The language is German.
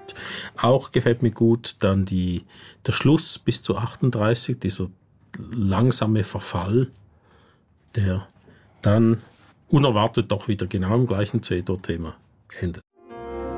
Auch gefällt mir gut dann der Schluss bis zu 38, dieser langsame Verfall, der dann unerwartet doch wieder genau im gleichen C-Dur-Thema endet.